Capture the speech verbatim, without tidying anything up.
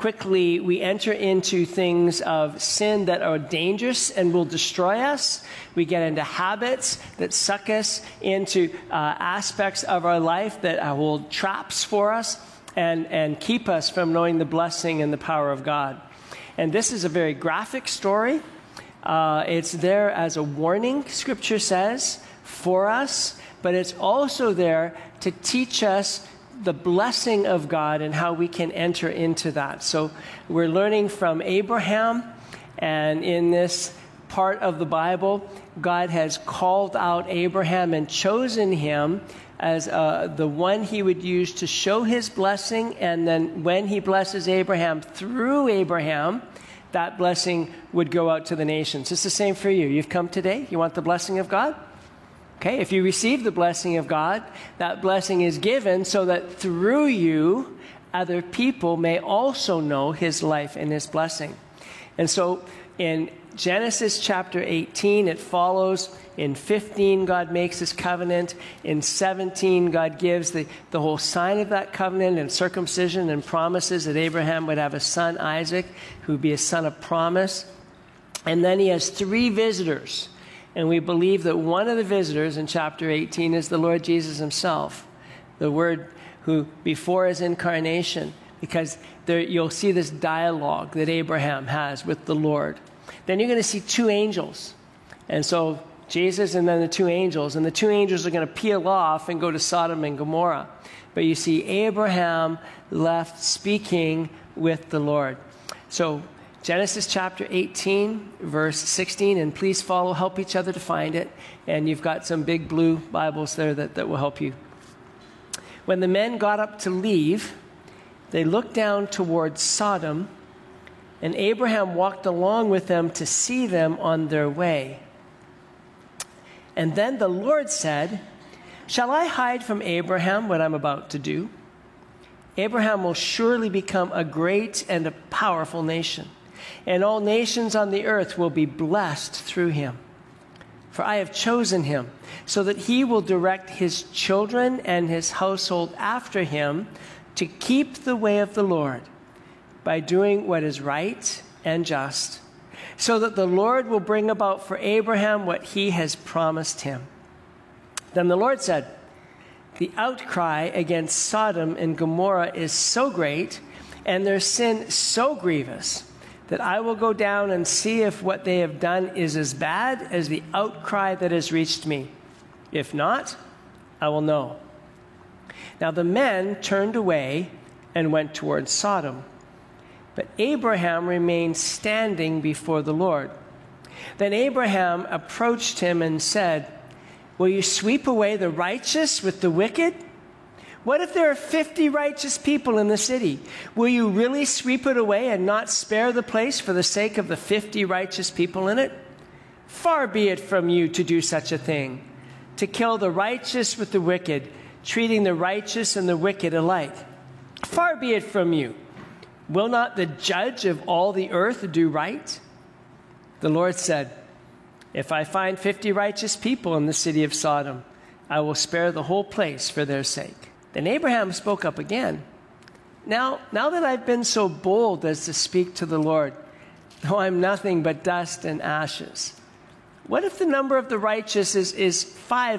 quickly we enter into things of sin that are dangerous and will destroy us. We get into habits that suck us into uh, aspects of our life that hold traps for us and, and keep us from knowing the blessing and the power of God. And this is a very graphic story. Uh, it's there as a warning, Scripture says, for us, but it's also there to teach us the blessing of God and how we can enter into that. So we're learning from Abraham, and in this part of the Bible, God has called out Abraham and chosen him as uh, the one he would use to show his blessing, and then when he blesses Abraham through Abraham, that blessing would go out to the nations. It's the same for you. You've come today, you want the blessing of God? Okay, if you receive the blessing of God, that blessing is given so that through you, other people may also know his life and his blessing. And so in Genesis chapter eighteen, it follows. In fifteen, God makes his covenant. In seventeen, God gives the, the whole sign of that covenant and circumcision and promises that Abraham would have a son, Isaac, who would be a son of promise. And then he has three visitors. And we believe that one of the visitors in chapter eighteen is the Lord Jesus himself, the Word who before his incarnation, because there, you'll see this dialogue that Abraham has with the Lord. Then you're going to see two angels. And so Jesus and then the two angels. And the two angels are going to peel off and go to Sodom and Gomorrah. But you see Abraham left speaking with the Lord. So Genesis chapter eighteen, verse sixteen, and please follow, help each other to find it. And you've got some big blue Bibles there that, that will help you. When the men got up to leave, they looked down towards Sodom, and Abraham walked along with them to see them on their way. And then the Lord said, "Shall I hide from Abraham what I'm about to do? Abraham will surely become a great and a powerful nation, and all nations on the earth will be blessed through him. For I have chosen him, so that he will direct his children and his household after him to keep the way of the Lord by doing what is right and just, so that the Lord will bring about for Abraham what he has promised him." Then the Lord said, "The outcry against Sodom and Gomorrah is so great, and their sin so grievous, that I will go down and see if what they have done is as bad as the outcry that has reached me. If not, I will know." Now the men turned away and went towards Sodom, but Abraham remained standing before the Lord. Then Abraham approached him and said, "Will you sweep away the righteous with the wicked? What if there are fifty righteous people in the city? Will you really sweep it away and not spare the place for the sake of the fifty righteous people in it? Far be it from you to do such a thing, to kill the righteous with the wicked, treating the righteous and the wicked alike. Far be it from you. Will not the judge of all the earth do right?" The Lord said, "If I find fifty righteous people in the city of Sodom, I will spare the whole place for their sake." Then Abraham spoke up again. Now, now that I've been so bold as to speak to the Lord, though I'm nothing but dust and ashes, what if the number of the righteous is, is five